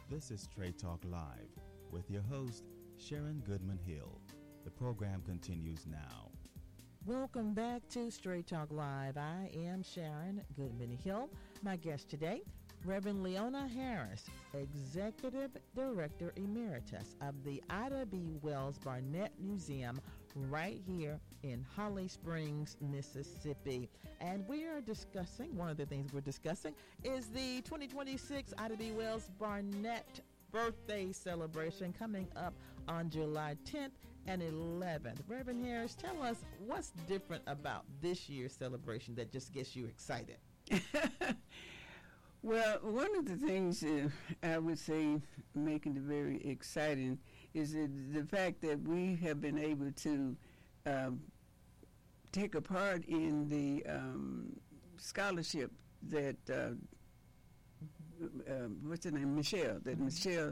This is Straight Talk Live with your host, Sharon Goodman Hill. The program continues now. Welcome back to Straight Talk Live. I am Sharon Goodman Hill. My guest today, Reverend Leona Harris, Executive Director Emeritus of the Ida B. Wells Barnett Museum right here in Holly Springs, Mississippi. And we are discussing, one of the things we're discussing is the 2026 Ida B. Wells Barnett birthday celebration coming up on July 10th and 11th. Reverend Harris, tell us what's different about this year's celebration that just gets you excited. Well, one of the things I would say making it very exciting is the fact that we have been able to take a part in the scholarship that what's her name, Michelle, that Michelle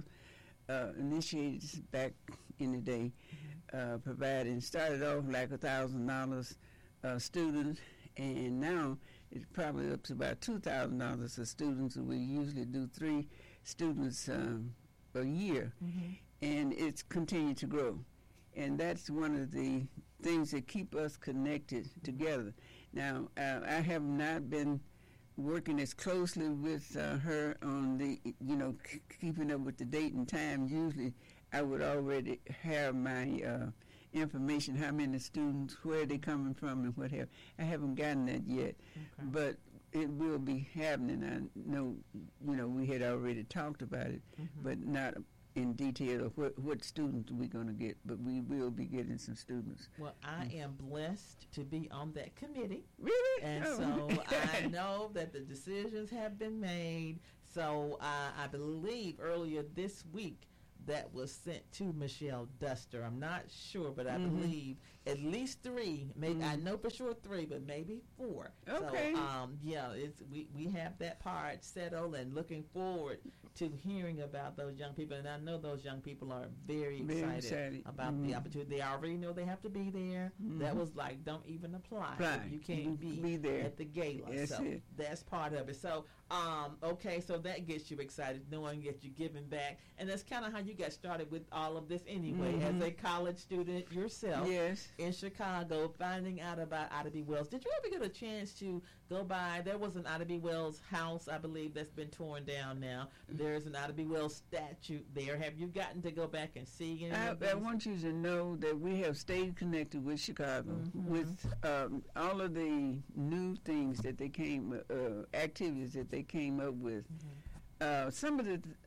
initiated back in the day, providing, started off like $1,000 a student, and now it's probably up to about $2,000 a student. So we usually do 3 students a year, and it's continued to grow. And that's one of the things that keep us connected together. Now, I have not been working as closely with her on the, keeping up with the date and time. Usually I would already have my information, how many students, where they're coming from, and what have. I haven't gotten that yet, but it will be happening. I know, we had already talked about it, but not in detail of what students we're going to get, but we will be getting some students. Well, I am blessed to be on that committee. Really? And so I know that the decisions have been made. So I believe earlier this week that was sent to Michelle Duster. I'm not sure, but I believe at least 3. Maybe I know for sure 3, but maybe 4. Okay. So it's we have that part settled and looking forward to hearing about those young people. And I know those young people are very excited about the opportunity. They already know they have to be there. That was like, don't even apply. Right. You can't be there at the gala. That's so it. That's part of it. So okay, so that gets you excited, knowing that you're giving back, and that's kind of how you got started with all of this anyway, as a college student yourself. Yes. In Chicago, finding out about Ida B. Wells. Did you ever get a chance to go by? There was an Ida B. Wells house, I believe, that's been torn down now. There's an Ida B. Wells statue there. Have you gotten to go back and see any of these? I want you to know that we have stayed connected with Chicago, with all of the new things that they activities that they came up with. Some of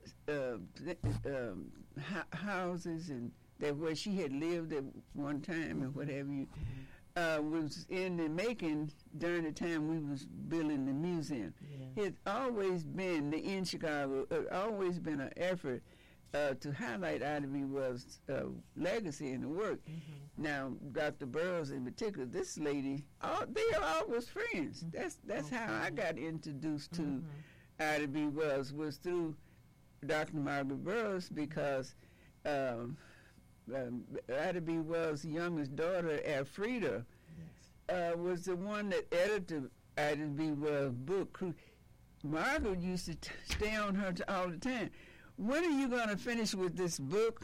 the houses and that where she had lived at one time and what have you was in the making during the time we was building the museum. It's always been in Chicago. Always been an effort to highlight Ida B. Wells' legacy and the work. Now, Dr. Burroughs in particular, this lady, they are always friends. That's how I got introduced to Ida B. Wells, was through Dr. Margaret Burroughs, because Ida B. Wells' youngest daughter, Alfreda, was the one that edited Ida B. Wells' book. Margaret used to stay on her all the time. When are you going to finish with this book?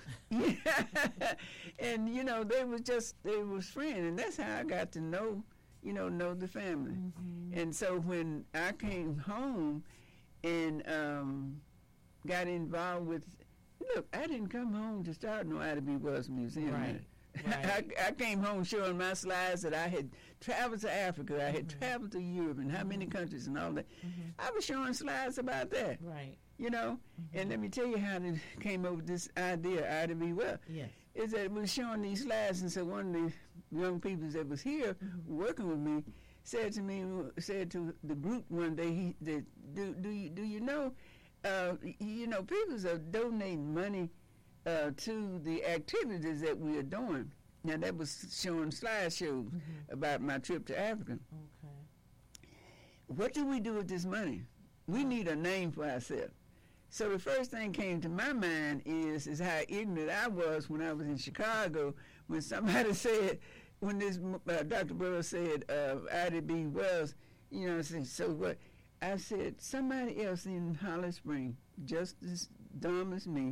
And they was friends, and that's how I got to know the family. And so when I came home and got involved with, look, I didn't come home to start no Ida B. Wells Museum. Right. I came home showing my slides that I had traveled to Africa, I had traveled to Europe, and how many countries and all that. I was showing slides about that. Right. And let me tell you how they came up with this idea, Ida B. Wells. Yes. Is that we were showing these slides, and so one of the young people that was here working with me said to the group one day, do you know, people are donating money to the activities that we are doing. Now, that was showing slideshows about my trip to Africa. Okay. What do we do with this money? We need a name for ourselves. So the first thing came to my mind is how ignorant I was when I was in Chicago, when somebody said, when this Dr. Burroughs said Ida B. Wells, so what? I said, somebody else in Holly Springs, just as dumb as me,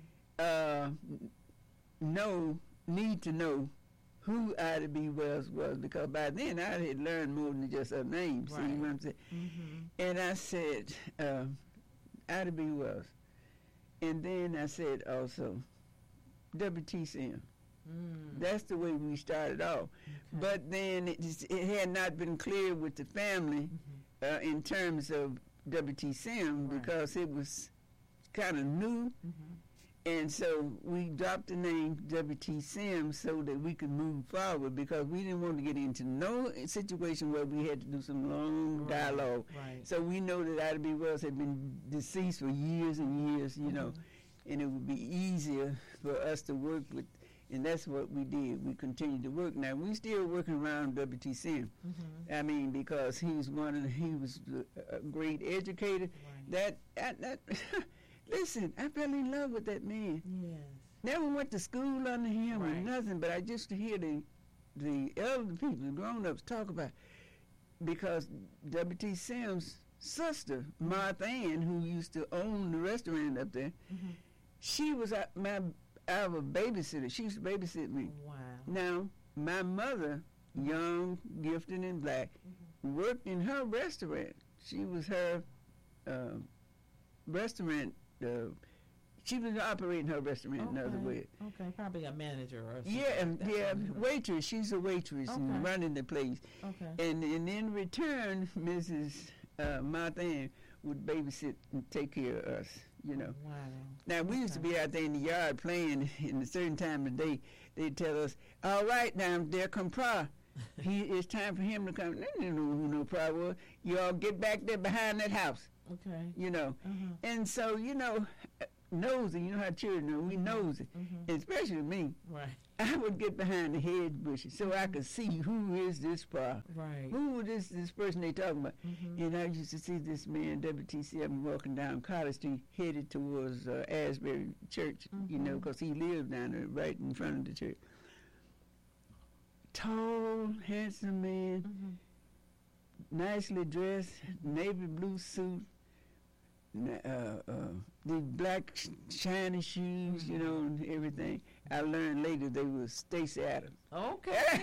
need to know who Ida B. Wells was, because by then I had learned more than just her name. Right. See what I'm saying? And I said, Ida B. Wells. And then I said also, W.T. Sims. That's the way we started off. Okay. But then it had not been clear with the family in terms of W.T. Sims, Right. because it was kind of new. And so we dropped the name W.T. Sims so that we could move forward, because we didn't want to get into no situation where we had to do some long dialogue. Right. So we know that Ida B. Wells had been deceased for years and years, you know, and it would be easier for us to work with, and that's what we did. We continued to work. Now, we still working around W.T. Sims. I mean, because he was a great educator. Right. That listen, I fell in love with that man. Yes. Never went to school under him or Right. nothing, but I just hear the elder people, the grown-ups talk about, because W.T. Sims' sister, Martha Ann, who used to own the restaurant up there, she was our babysitter. She used to babysit me. Wow. Now, my mother, young, gifted, and black, worked in her restaurant. She was her restaurant. She was operating her restaurant, in other words. Okay, probably a manager or something. Yeah, waitress. She's a waitress and running the place. Okay. And in return, Mrs. Martha Ann would babysit and take care of us, you know. Wow. Now, we used to be out there in the yard playing, in a certain time of day, they'd tell us, all right, now, there come Pa. It's time for him to come. They didn't know who no Pa was. You all get back there behind that house, Okay. you know. And so, you know, nosy, you know how children are, we nosy, and especially me. Right. I would get behind the hedge bushes so I could see who is this Pa. Right. Who is this person they talking about? And I used to see this man, W.T.C. walking down Carter Street, headed towards Asbury Church, you know, because he lived down there right in front of the church. Tall, handsome man, nicely dressed, navy blue suit, the black shiny shoes, you know, and everything. I learned later they were Stacey Adams. Okay.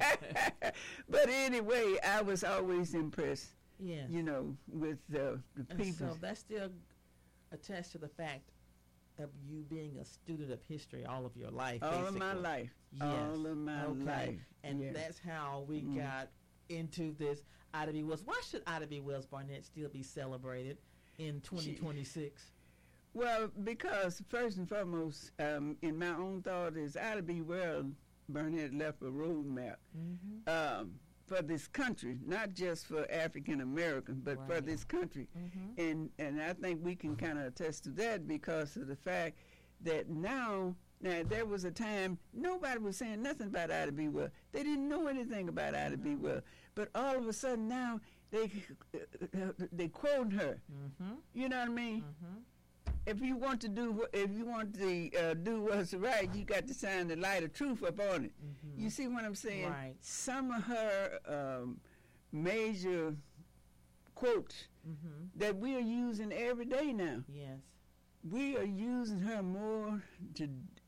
But anyway, I was always impressed, Yes. you know, with the And people. so that's still attached to the fact of you being a student of history all of your life. All of basically. my life. Yes. All of my life. And Yeah. that's how we got into this Ida B. Wells. Why should Ida B. Wells Barnett still be celebrated in 2026? Well, because first and foremost, in my own thought, is Ida B. Wells Barnett left a roadmap for this country, not just for African Americans, but for Right. this country. And I think we can kind of attest to that because of the fact that now there was a time nobody was saying nothing about Ida B. Wells. They didn't know anything about Ida B. Wells. But all of a sudden now they quote her. You know what I mean? If you want to do what's right, you got to shine the light of truth up on it. You see what I'm saying? Right. Some of her major quotes that we are using every day now. Yes. We are using her more to,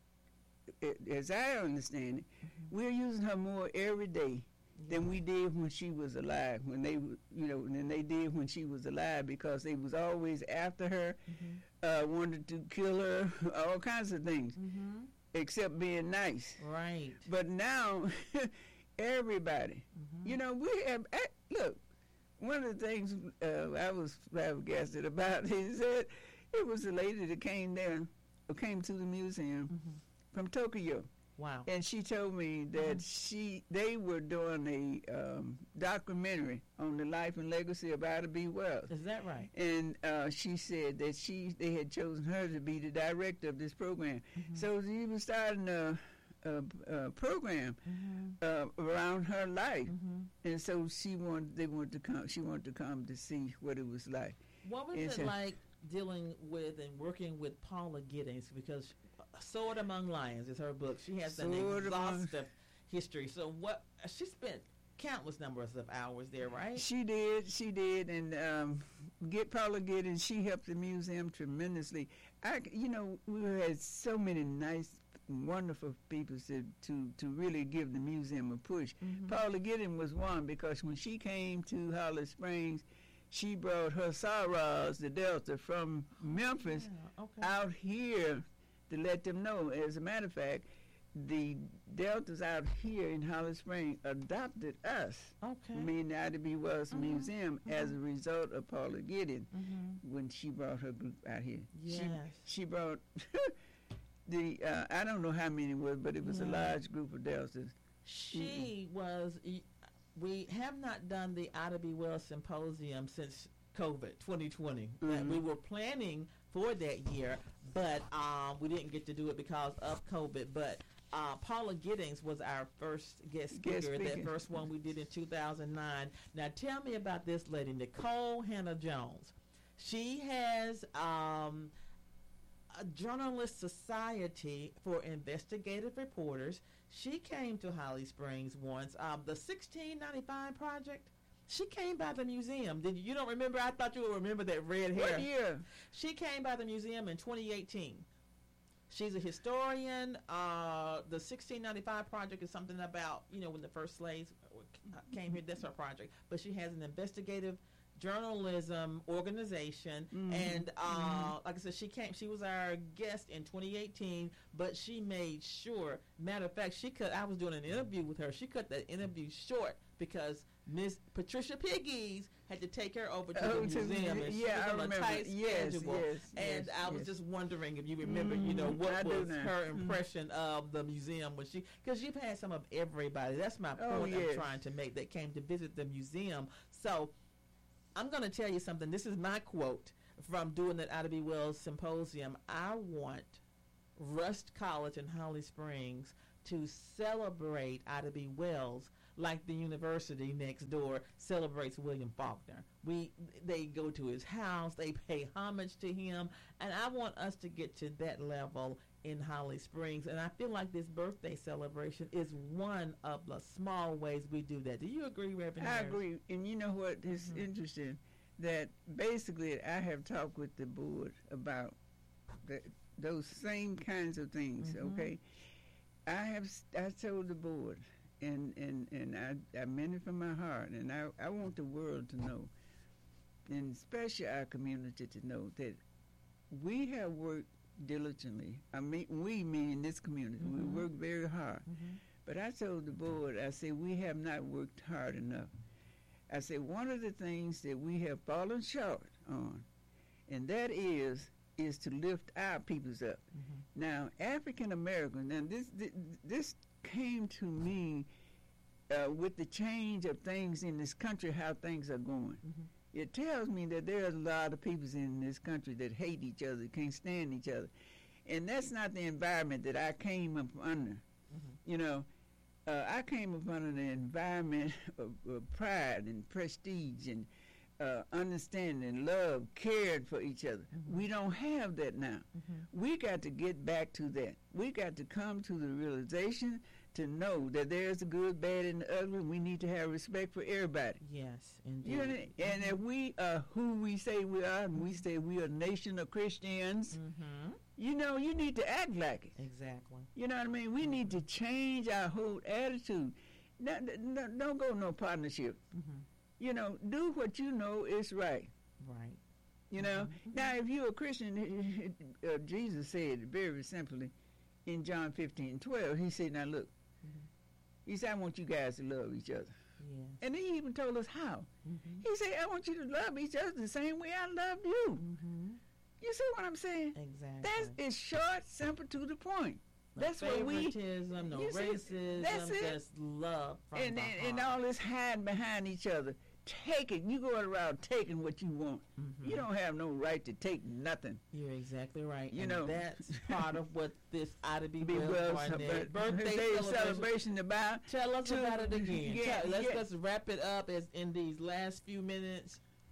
as I understand it, we're using her more every day than we did when she was alive. Than they did when she was alive, because they was always after her, wanted to kill her, all kinds of things, except being nice. Right. But now, everybody, you know, we have. Look, one of the things I was flabbergasted about is that it was a lady that came to the museum from Tokyo. Wow. And she told me that they were doing a documentary on the life and legacy of Ida B. Wells. Is that right? And she said that they had chosen her to be the director of this program. So she was starting a program around her life, and so she wanted to come to see what it was like. What was it like dealing with and working with Paula Giddings? Because Sword Among Lions is her book. She has an exhaustive history. So what she spent countless numbers of hours there, right? She did, and Paula Giddens, she helped the museum tremendously. We had so many nice, wonderful people to really give the museum a push. Mm-hmm. Paula Giddens was one, because when she came to Holly Springs, she brought her sorors, the Delta, from Memphis out here to let them know. As a matter of fact, the Deltas out here in Holly Springs adopted us. Okay. I mean, the IDB Wells Museum as a result of Paula Giddens when she brought her group out here. Yes. She brought I don't know how many it was, but it was a large group of Deltas. She was. We have not done the Ida B. Wells Symposium since COVID 2020. We were planning for that year, but we didn't get to do it because of COVID. But Paula Giddens was our first guest speaker, that first one we did in 2009. Now tell me about this lady, Nicole Hannah-Jones. She has a Journalist Society for Investigative Reporters. She came to Holly Springs once. The 1695 Project, she came by the museum. You don't remember? I thought you would remember that red hair. What year? She came by the museum in 2018. She's a historian. The 1695 Project is something about, when the first slaves came here. That's her project. But she has an investigative journalism organization, and like I said, she was our guest in 2018, but she made sure, matter of fact, I was doing an interview with her. She cut that interview short because Miss Patricia Piggies had to take her over to the museum, and she was on a tight schedule. And I was just wondering if you remember, what was her impression of the museum when because you've had some of everybody. That's my point I'm trying to make, that came to visit the museum. So I'm going to tell you something. This is my quote from doing that Ida B. Wells Symposium. I want Rust College in Holly Springs to celebrate Ida B. Wells like the university next door celebrates William Faulkner. They go to his house, they pay homage to him, and I want us to get to that level in Holly Springs. And I feel like this birthday celebration is one of the small ways we do that. Do you agree, Reverend Harris? I agree. And you know what is interesting? That basically I have talked with the board about those same kinds of things, okay? I told the board, and I meant it from my heart, and I want the world to know, and especially our community to know, that we have worked diligently. I mean, we mean this community. We work very hard. But I told the board, I said, we have not worked hard enough. I said, one of the things that we have fallen short on, and that is to lift our peoples up. Now, African Americans, and this came to me with the change of things in this country, how things are going. It tells me that there's a lot of people in this country that hate each other, can't stand each other. And that's not the environment that I came up under. I came up under the environment of pride and prestige and understanding, love, cared for each other. We don't have that now. We got to get back to that. We got to come to the realization to know that there's a good, bad, and the ugly. We need to have respect for everybody. Yes, indeed. And if we are who we say we are, and we say we are a nation of Christians, you need to act like it. Exactly. You know what I mean? We need to change our whole attitude. Don't go no partnership. Do what you know is right. Right. Now, if you're a Christian, Jesus said very simply in John 15:12, he said, now look, he said, I want you guys to love each other. Yes. And he even told us how. He said, I want you to love each other the same way I loved you. You see what I'm saying? Exactly. That is short, simple, to the point. No that's what we. Favoritism, no racism, just love from the heart. And all this hiding behind each other. You going around taking what you want. You don't have no right to take nothing. You're exactly right. And that's part of what this Ida B. Wells birthday celebration about. Tell us about it again. Let's wrap it up in these last few minutes.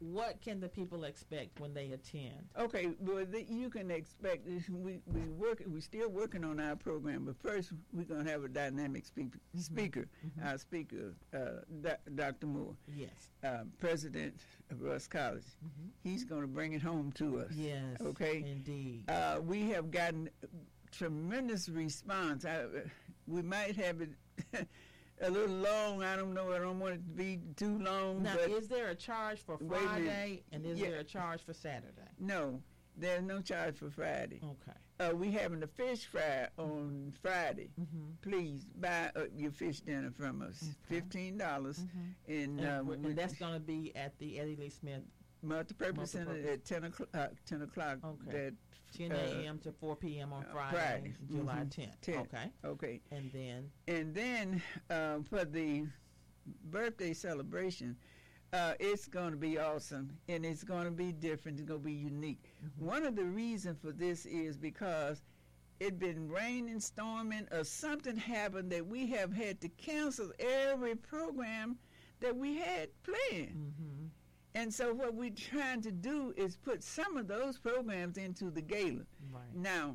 what can the people expect when they attend? Okay, well, you can expect this. We're still working on our program, but first we're going to have a dynamic speaker. Our speaker, Dr. Moore, Yes. President of Russ College. He's going to bring it home to us. Yes. Okay. Indeed. We have gotten tremendous response. We might have it a little long. I don't know. I don't want it to be too long. Now, but is there a charge for Friday, and is there a charge for Saturday? No, there's no charge for Friday. Okay. We having a fish fry on Friday. Please buy your fish dinner from us. $15, and that's going to be at the Eddie Lee Smith Multipurpose Center at 10 o'clock. 10 o'clock. Okay. 10 a.m. to 4 p.m. on Friday, July 10th. Okay. And then for the birthday celebration, it's going to be awesome, and it's going to be different. It's going to be unique. One of the reasons for this is because it been raining, storming, or something happened that we have had to cancel every program that we had planned. And so what we're trying to do is put some of those programs into the gala. Right. Now,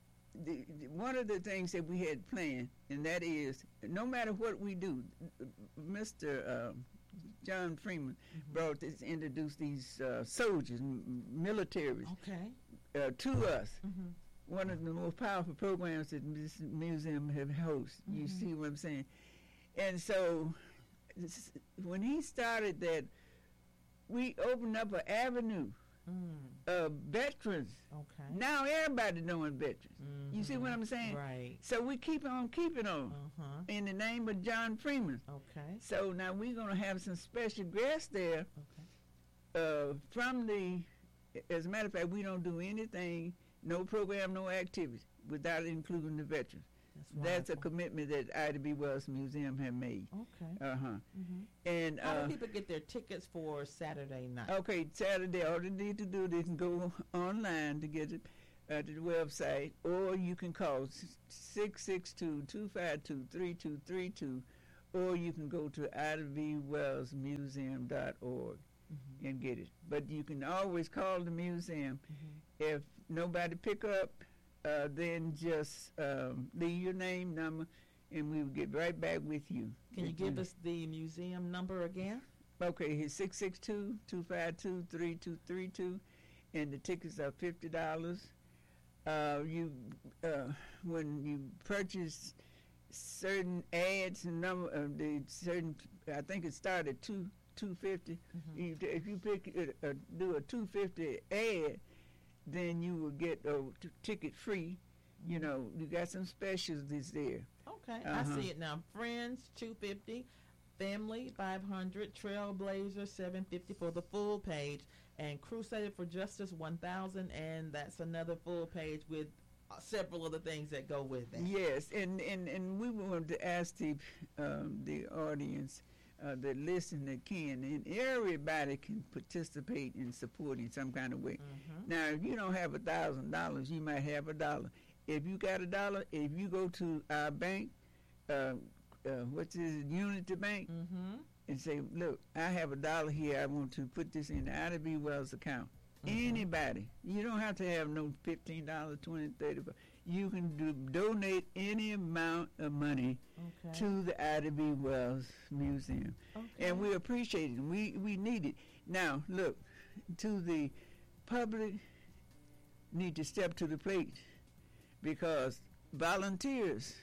one of the things that we had planned, and that is, no matter what we do, Mr. John Freeman introduced these soldiers, militaries, to us. One of the most powerful programs that this museum have hosted. You see what I'm saying? And so when he started that, we opened up an avenue of veterans. Okay. Now everybody knowing veterans. You see what I'm saying? Right. So we keep on keeping on in the name of John Freeman. Okay. So now we're going to have some special guests there. From the, as a matter of fact, we don't do anything, no program, no activity, without including the veterans. That's a commitment that Ida B. Wells Museum have made. Okay. And how do people get their tickets for Saturday night? Okay, Saturday, all they need to do, they can go online to get it to the website, or you can call 662-252-3232, or you can go to idabwellsmuseum.org and get it. But you can always call the museum. If nobody pick up, then just leave your name, number, and we will get right back with you. Can you give us the museum number again? Okay, it's 662-252-3232, and the tickets are $50. When you purchase certain ads and number of the certain, I think it started $250. If you do a $250 ad, then you will get a ticket free. You know, you got some specials there. Okay, I see it now. Friends, $250. Family, $500. Trailblazer, $750 for the full page. And Crusader for Justice, $1,000. And that's another full page with several of the things that go with it. Yes, and we wanted to ask the audience that listen that can, and everybody can participate in supporting some kind of way. Now, if you don't have $1,000, you might have $1. If you got $1, if you go to our bank, what's it, Unity Bank, and say, look, I have $1 here. I want to put this in the Ida B. Wells account. Anybody. You don't have to have no $15, $20, $30. You can donate any amount of money to the Ida B. Wells Museum. And we appreciate it. We need it. Now, look, to the public, need to step to the plate, because volunteers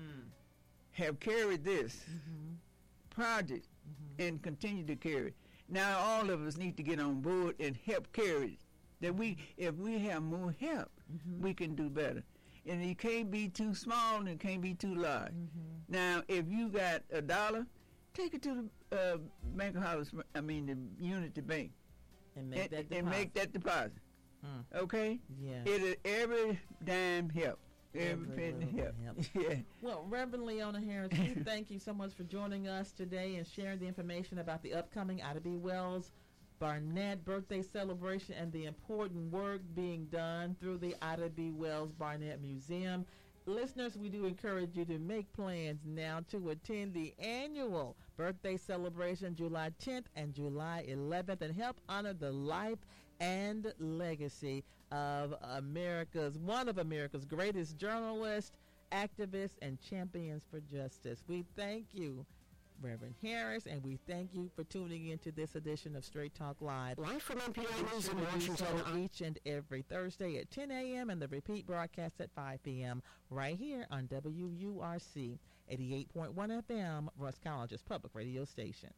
have carried this project and continue to carry it. Now all of us need to get on board and help carry it. That if we have more help, we can do better. And it can't be too small and it can't be too large. Now, if you got $1, take it to the Bank of Hollis, the Unity Bank, and make that deposit. Okay? Yeah. Every dime help. Every penny help. Yeah. Well, Reverend Leona Harris, we thank you so much for joining us today and sharing the information about the upcoming Ida B. Wells Barnett birthday celebration and the important work being done through the Ida B. Wells Barnett Museum. Listeners, we do encourage you to make plans now to attend the annual birthday celebration July 10th and July 11th and help honor the life and legacy of one of America's greatest journalists, activists, and champions for justice. We thank you, Reverend Harris, and we thank you for tuning into this edition of Straight Talk Live. Live from NPR News in Washington. Each and every Thursday at 10 a.m. and the repeat broadcast at 5 p.m. right here on WURC 88.1 FM, Rusk College's public radio station.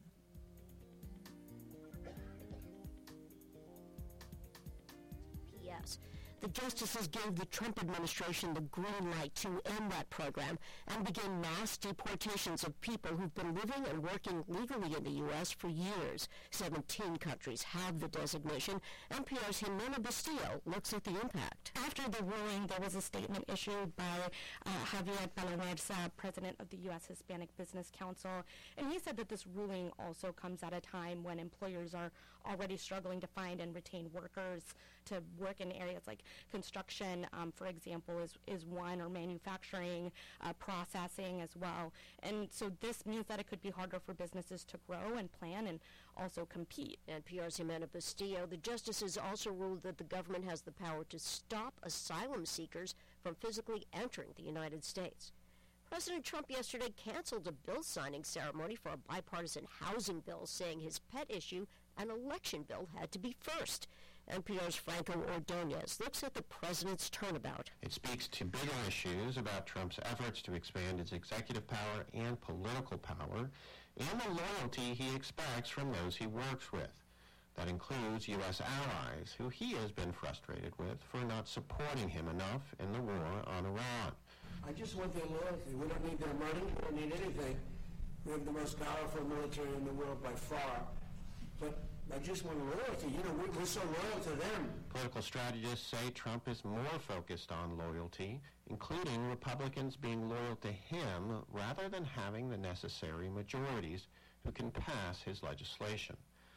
P.S. The justices gave the Trump administration the green light to end that program and begin mass deportations of people who've been living and working legally in the U.S. for years. 17 countries have the designation. NPR's Jimena Bustillo looks at the impact. After the ruling, there was a statement issued by Javier Palomerza, president of the U.S. Hispanic Business Council, and he said that this ruling also comes at a time when employers are already struggling to find and retain workers to work in areas like construction, for example, is one, or manufacturing, processing as well. And so this means that it could be harder for businesses to grow and plan and also compete. NPR's Jimena Bustillo. The justices also ruled that the government has the power to stop asylum seekers from physically entering the United States. President Trump yesterday canceled a bill signing ceremony for a bipartisan housing bill, saying his pet issue, an election bill, had to be first. NPR's Franco Ordonez looks at the president's turnabout. It speaks to bigger issues about Trump's efforts to expand his executive power and political power, and the loyalty he expects from those he works with. That includes U.S. allies, who he has been frustrated with for not supporting him enough in the war on Iran. I just want their loyalty. We don't need their money. We don't need anything. We have the most powerful military in the world by far. But I just want loyalty. You know, we're so loyal to them. Political strategists say Trump is more focused on loyalty, including Republicans being loyal to him rather than having the necessary majorities who can pass his legislation.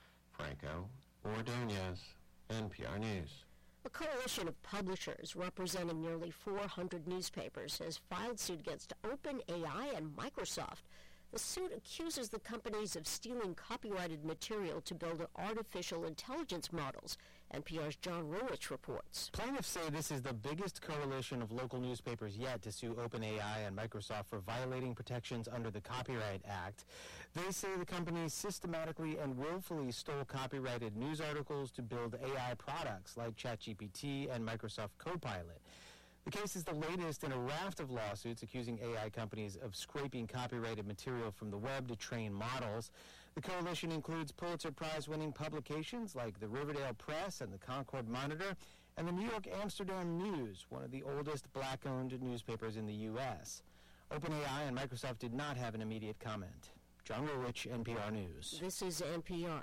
Franco Ordonez, NPR News. A coalition of publishers representing nearly 400 newspapers has filed suit against OpenAI and Microsoft. The suit accuses the companies of stealing copyrighted material to build artificial intelligence models. NPR's John Rowich reports. Plaintiffs say this is the biggest coalition of local newspapers yet to sue OpenAI and Microsoft for violating protections under the Copyright Act. They say the companies systematically and willfully stole copyrighted news articles to build AI products like ChatGPT and Microsoft Copilot. The case is the latest in a raft of lawsuits accusing AI companies of scraping copyrighted material from the web to train models. The coalition includes Pulitzer Prize-winning publications like the Riverdale Press and the Concord Monitor, and the New York Amsterdam News, one of the oldest black-owned newspapers in the U.S. OpenAI and Microsoft did not have an immediate comment. John Rowich, NPR News. This is NPR.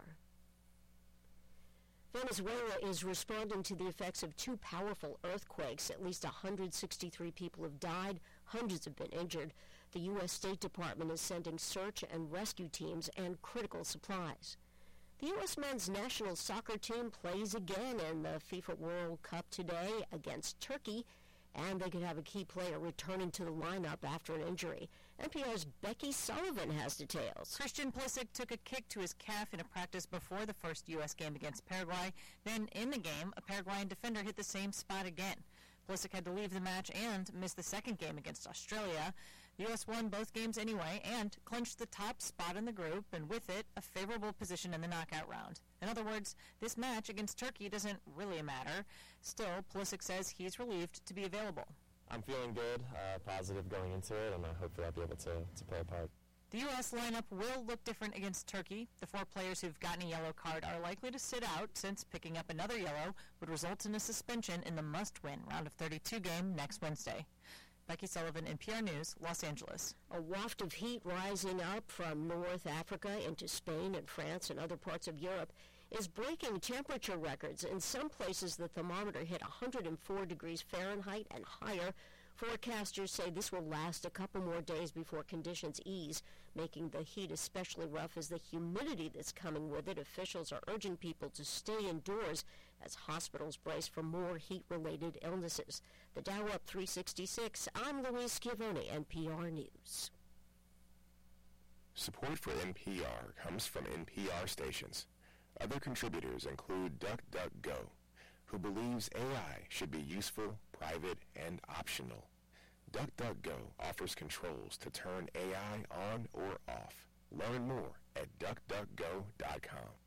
Venezuela is responding to the effects of two powerful earthquakes. At least 163 people have died. Hundreds have been injured. The U.S. State Department is sending search and rescue teams and critical supplies. The U.S. men's national soccer team plays again in the FIFA World Cup today against Turkey, and they could have a key player returning to the lineup after an injury. NPR's Becky Sullivan has details. Christian Pulisic took a kick to his calf in a practice before the first U.S. game against Paraguay. Then in the game, a Paraguayan defender hit the same spot again. Pulisic had to leave the match and miss the second game against Australia. The U.S. won both games anyway and clinched the top spot in the group, and with it, a favorable position in the knockout round. In other words, this match against Turkey doesn't really matter. Still, Pulisic says he's relieved to be available. I'm feeling good, positive going into it, and hopefully I'll be able to play a part. The U.S. lineup will look different against Turkey. The four players who've gotten a yellow card are likely to sit out, since picking up another yellow would result in a suspension in the must-win round of 32 game next Wednesday. Becky Sullivan, NPR News, Los Angeles. A waft of heat rising up from North Africa into Spain and France and other parts of Europe is breaking temperature records. In some places, the thermometer hit 104 degrees Fahrenheit and higher. Forecasters say this will last a couple more days before conditions ease, making the heat especially rough as the humidity that's coming with it. Officials are urging people to stay indoors as hospitals brace for more heat-related illnesses. The Dow up 366. I'm Louise Schiavone, NPR News. Support for NPR comes from NPR stations. Other contributors include DuckDuckGo, who believes AI should be useful, private, and optional. DuckDuckGo offers controls to turn AI on or off. Learn more at duckduckgo.com.